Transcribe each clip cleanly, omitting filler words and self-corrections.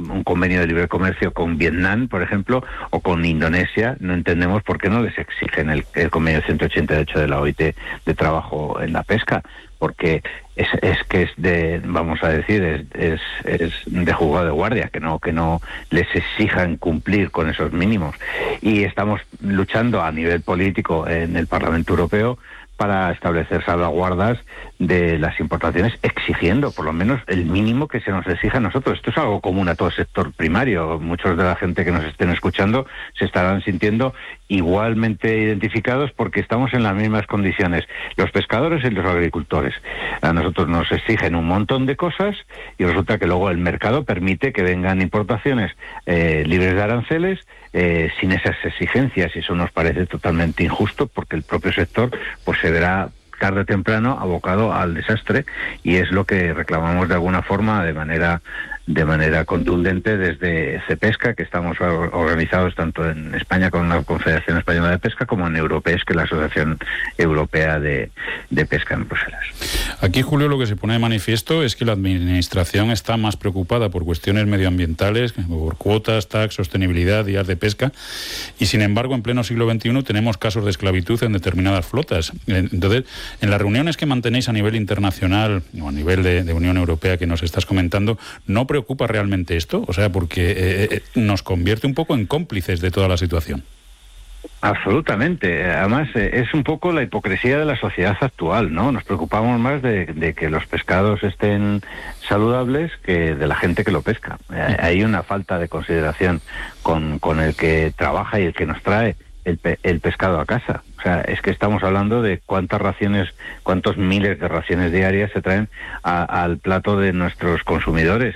un convenio de libre comercio con Vietnam, por ejemplo, o con Indonesia, no entendemos por qué no les exigen el convenio 188 de la OIT de trabajo en la pesca, porque es de, vamos a decir, es de juzgado de guardia, que no les exijan cumplir con esos mínimos. Y estamos luchando a nivel político en el Parlamento Europeo para establecer salvaguardas de las importaciones, exigiendo por lo menos el mínimo que se nos exija a nosotros. Esto es algo común a todo el sector primario. Muchos de la gente que nos estén escuchando se estarán sintiendo igualmente identificados porque estamos en las mismas condiciones, los pescadores y los agricultores. A nosotros nos exigen un montón de cosas y resulta que luego el mercado permite que vengan importaciones libres de aranceles sin esas exigencias, y eso nos parece totalmente injusto porque el propio sector pues se verá tarde o temprano abocado al desastre, y es lo que reclamamos de alguna forma de manera contundente desde Cepesca, que estamos organizados tanto en España con la Confederación Española de Pesca como en Europes, que es la Asociación Europea de Pesca en Bruselas. Aquí, Julio, lo que se pone de manifiesto es que la Administración está más preocupada por cuestiones medioambientales, por cuotas, tax, sostenibilidad, días de pesca, y sin embargo en pleno siglo XXI tenemos casos de esclavitud en determinadas flotas. Entonces, en las reuniones que mantenéis a nivel internacional o a nivel de Unión Europea que nos estás comentando, ¿no preocupa realmente esto? O sea, porque nos convierte un poco en cómplices de toda la situación. Absolutamente. Además, es un poco la hipocresía de la sociedad actual, ¿no? Nos preocupamos más de que los pescados estén saludables que de la gente que lo pesca. Hay una falta de consideración con el que trabaja y el que nos trae el pescado a casa. O sea, es que estamos hablando de cuántos miles de raciones diarias se traen al plato de nuestros consumidores,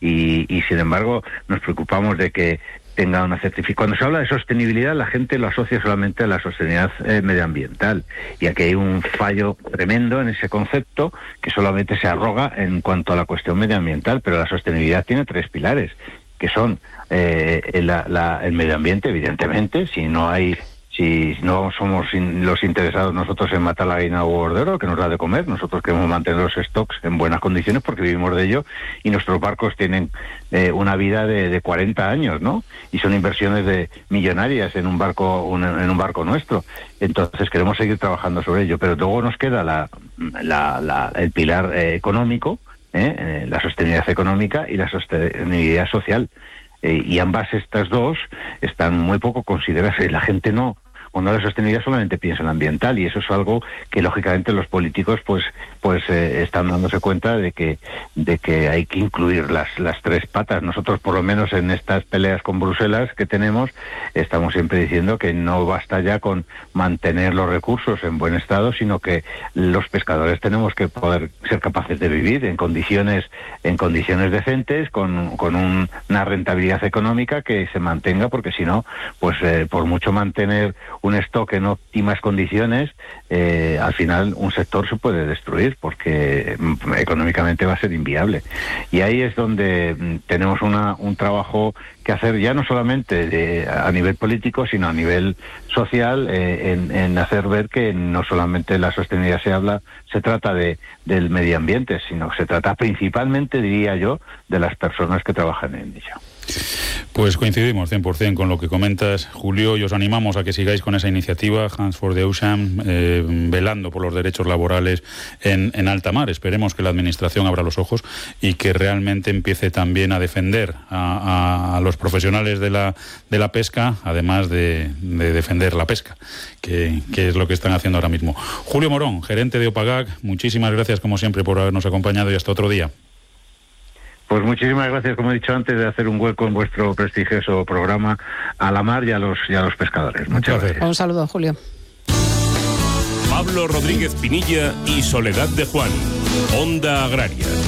y sin embargo nos preocupamos de que tenga una certificación. Cuando se habla de sostenibilidad, la gente lo asocia solamente a la sostenibilidad medioambiental, y aquí hay un fallo tremendo en ese concepto que solamente se arroga en cuanto a la cuestión medioambiental, pero la sostenibilidad tiene 3 pilares, que son el medio ambiente, evidentemente. Si no somos los interesados nosotros en matar la gallina o cordero que nos da de comer, nosotros queremos mantener los stocks en buenas condiciones porque vivimos de ello, y nuestros barcos tienen una vida de 40 años, ¿no? Y son inversiones de millonarias en un barco nuestro. Entonces queremos seguir trabajando sobre ello, pero luego nos queda el pilar económico, la sostenibilidad económica y la sostenibilidad social. Y ambas estas dos están muy poco consideradas. La gente cuando habla de sostenibilidad solamente piensa en ambiental, y eso es algo que lógicamente los políticos pues están dándose cuenta de que hay que incluir las 3 patas. Nosotros, por lo menos en estas peleas con Bruselas que tenemos, estamos siempre diciendo que no basta ya con mantener los recursos en buen estado, sino que los pescadores tenemos que poder ser capaces de vivir en condiciones decentes, con una rentabilidad económica que se mantenga, porque si no, pues por mucho mantener un stock en óptimas condiciones, al final un sector se puede destruir porque económicamente va a ser inviable. Y ahí es donde tenemos un trabajo que hacer, ya no solamente a nivel político, sino a nivel social, en hacer ver que no solamente la sostenibilidad se trata del medio ambiente, sino que se trata principalmente, diría yo, de las personas que trabajan en ello. Pues coincidimos 100% con lo que comentas, Julio, y os animamos a que sigáis con esa iniciativa Hands for the Ocean, velando por los derechos laborales en alta mar. Esperemos que la Administración abra los ojos y que realmente empiece también a defender a los profesionales de la pesca, además de defender la pesca, que es lo que están haciendo ahora mismo. Julio Morón, gerente de OPAGAC, muchísimas gracias como siempre por habernos acompañado, y hasta otro día. Pues muchísimas gracias, como he dicho antes, de hacer un hueco en vuestro prestigioso programa a la mar y a los pescadores. Muchas gracias. Un saludo, Julio. Pablo Rodríguez Pinilla y Soledad de Juan, Onda Agraria.